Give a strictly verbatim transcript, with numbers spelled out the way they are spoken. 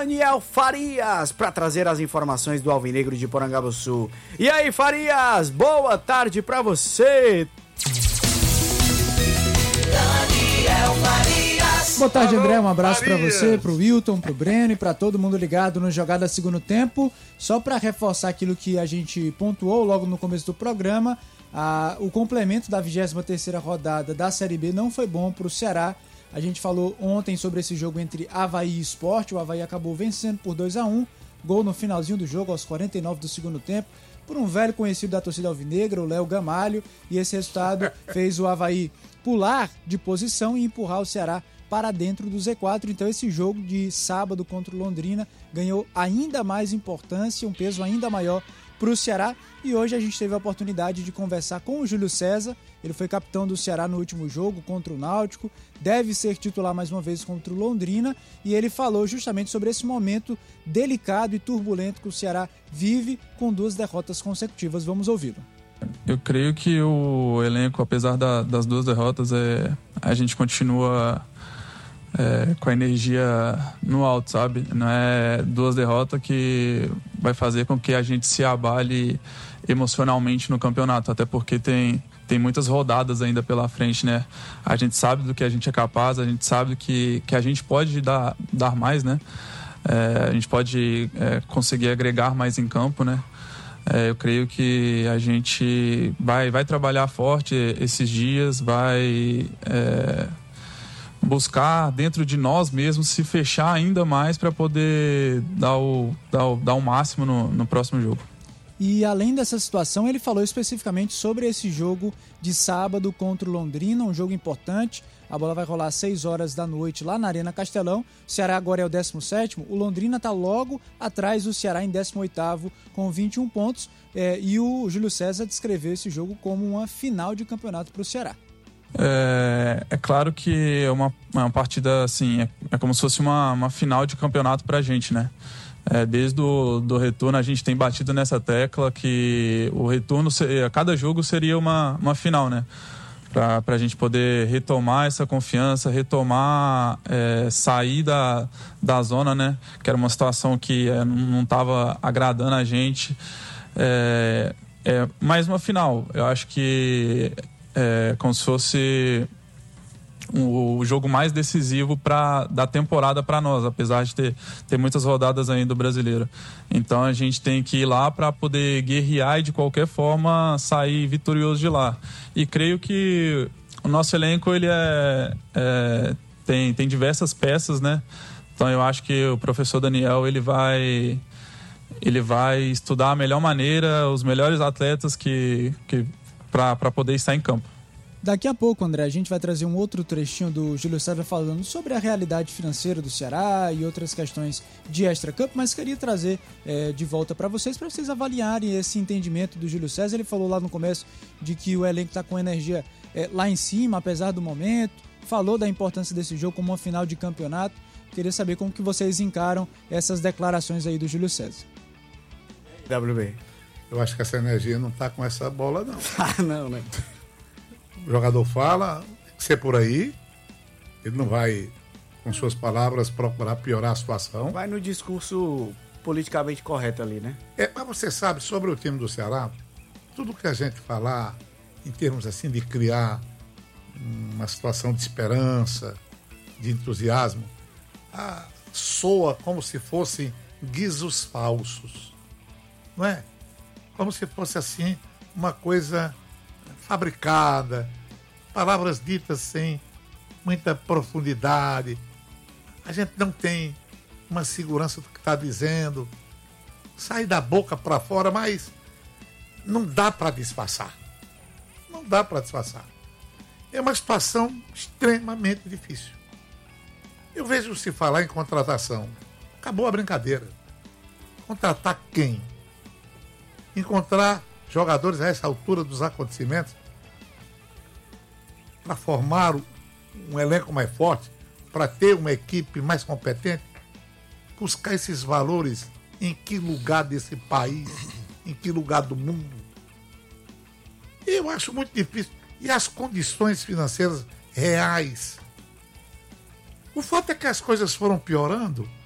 Daniel Farias para trazer as informações do Alvinegro de Porangabuçu. E aí, Farias, boa tarde para você. Daniel Farias. Boa tarde, André. Um abraço para Farias. você, pro Wilton, pro Breno e para todo mundo ligado no Jogada Segundo Tempo. Só para reforçar aquilo que a gente pontuou logo no começo do programa, a, o complemento da vigésima terceira rodada da Série B não foi bom para o Ceará. A gente falou ontem sobre esse jogo entre Avaí e Sport. O Avaí acabou vencendo por dois a um. Gol no finalzinho do jogo, aos quarenta e nove do segundo tempo, por um velho conhecido da torcida alvinegra, o Léo Gamalho. E esse resultado fez o Avaí pular de posição e empurrar o Ceará para dentro do Z quatro. Então esse jogo de sábado contra o Londrina ganhou ainda mais importância, um peso ainda maior para o Ceará. E hoje a gente teve a oportunidade de conversar com o Júlio César. Ele foi capitão do Ceará no último jogo contra o Náutico, deve ser titular mais uma vez contra o Londrina, e ele falou justamente sobre esse momento delicado e turbulento que o Ceará vive com duas derrotas consecutivas. Vamos ouvi-lo. Eu creio que o elenco, apesar da, das duas derrotas, é, a gente continua é, com a energia no alto, sabe? Não é duas derrotas que vai fazer com que a gente se abale emocionalmente no campeonato, até porque tem, tem muitas rodadas ainda pela frente, né? A gente sabe do que a gente é capaz, a gente sabe que, que a gente pode dar, dar mais, né? É, a gente pode é, conseguir agregar mais em campo, né? É, eu creio que a gente vai, vai trabalhar forte esses dias, vai é, buscar dentro de nós mesmos se fechar ainda mais para poder dar o, dar o, dar o máximo no, no próximo jogo. E além dessa situação, ele falou especificamente sobre esse jogo de sábado contra o Londrina, um jogo importante. A bola vai rolar às seis horas da noite lá na Arena Castelão. O Ceará agora é o décimo sétimo. O Londrina está logo atrás do Ceará em décimo oitavo com vinte e um pontos. É, e o Júlio César descreveu esse jogo como uma final de campeonato para o Ceará. É, é claro que é uma, uma partida assim, é, é como se fosse uma, uma final de campeonato para a gente, né? É, desde o do retorno a gente tem batido nessa tecla que o retorno, a cada jogo seria uma, uma final, né? Para a gente poder retomar essa confiança, retomar, é, sair da, da zona, né? Que era uma situação que é, não estava agradando a gente. É, é mais uma final. Eu acho que é como se fosse o jogo mais decisivo pra, da temporada para nós, apesar de ter, ter muitas rodadas ainda do brasileiro. Então a gente tem que ir lá para poder guerrear e de qualquer forma sair vitorioso de lá. E creio que o nosso elenco ele é, é, tem, tem diversas peças, né? Então eu acho que o professor Daniel ele vai, ele vai estudar a melhor maneira, os melhores atletas que, que, para poder estar em campo. Daqui a pouco, André, a gente vai trazer um outro trechinho do Júlio César falando sobre a realidade financeira do Ceará e outras questões de extra-campo, mas queria trazer é, de volta para vocês, para vocês avaliarem esse entendimento do Júlio César. Ele falou lá no começo de que o elenco está com energia é, lá em cima, apesar do momento, falou da importância desse jogo como uma final de campeonato. Queria saber como que vocês encaram essas declarações aí do Júlio César. W B. Eu acho que essa energia não tá com essa bola, não. Ah, não, né? O jogador fala, tem que ser por aí. Ele não vai, com suas palavras, procurar piorar a situação. Vai no discurso politicamente correto ali, né? É, mas você sabe, sobre o time do Ceará, tudo que a gente falar em termos assim de criar uma situação de esperança, de entusiasmo, ah, soa como se fossem guizos falsos, não é? Como se fosse assim uma coisa fabricada, palavras ditas sem muita profundidade. A gente não tem uma segurança do que está dizendo, sai da boca para fora, mas não dá para disfarçar. Não dá para disfarçar. É uma situação extremamente difícil. Eu vejo se falar em contratação. Acabou a brincadeira. Contratar quem? Encontrar jogadores a essa altura dos acontecimentos para formar um elenco mais forte, para ter uma equipe mais competente, buscar esses valores em que lugar desse país, em que lugar do mundo. Eu acho muito difícil. E as condições financeiras reais. O fato é que as coisas foram piorando